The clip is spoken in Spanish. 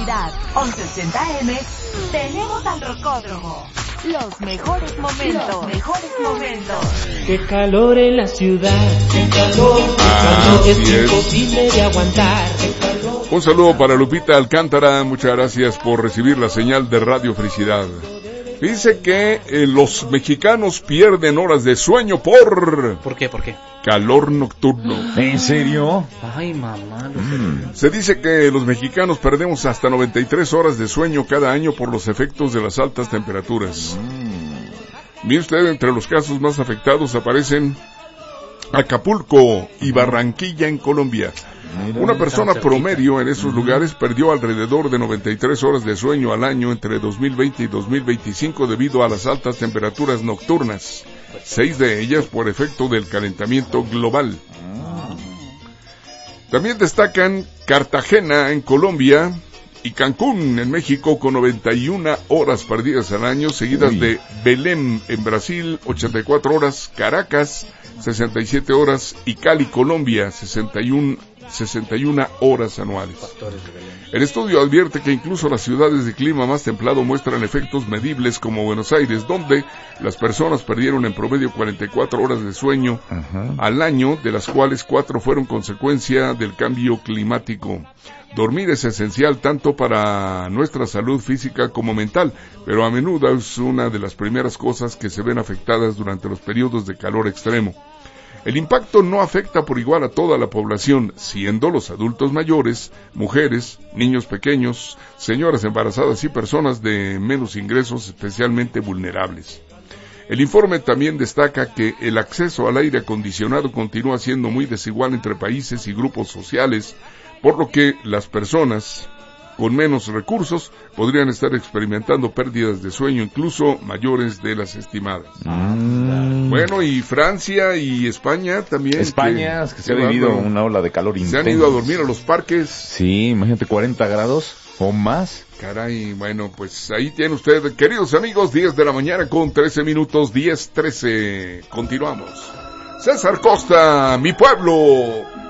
Felicidad, 1180 AM, tenemos al Rocódromo. Los mejores momentos. Qué calor en la ciudad, qué calor, es imposible de aguantar. Un saludo para Lupita Alcántara, muchas gracias por recibir la señal de Radio Felicidad. Dice que los mexicanos pierden horas de sueño por... ¿Por qué? Calor nocturno. ¿En serio? Ay, mamá. Se dice que los mexicanos perdemos hasta 93 horas de sueño cada año por los efectos de las altas temperaturas. Mire usted, entre los casos más afectados aparecen Acapulco y Barranquilla en Colombia. Una persona promedio en esos lugares perdió alrededor de 93 horas de sueño al año entre 2020 y 2025 debido a las altas temperaturas nocturnas, 6 de ellas por efecto del calentamiento global. También destacan Cartagena en Colombia y Cancún en México con 91 horas perdidas al año, seguidas de Belém en Brasil, 84 horas, Caracas, 67 horas y Cali, Colombia, 61 horas anuales. El estudio advierte que incluso las ciudades de clima más templado muestran efectos medibles como Buenos Aires, donde las personas perdieron en promedio 44 horas de sueño al año, de las cuales 4 fueron consecuencia del cambio climático. Dormir es esencial tanto para nuestra salud física como mental, pero a menudo es una de las primeras cosas que se ven afectadas durante los periodos de calor extremo. El impacto no afecta por igual a toda la población, siendo los adultos mayores, mujeres, niños pequeños, señoras embarazadas y personas de menos ingresos especialmente vulnerables. El informe también destaca que el acceso al aire acondicionado continúa siendo muy desigual entre países y grupos sociales, por lo que las personas con menos recursos podrían estar experimentando pérdidas de sueño incluso mayores de las estimadas. Bueno, y Francia y España también. España, que se ha vivido una ola de calor intensa. Se han ido a dormir a los parques. Sí, imagínate 40 grados o más. Caray, bueno, pues ahí tiene usted, queridos amigos, 10 de la mañana con 13 minutos, 10:13. Continuamos. César Costa, mi pueblo.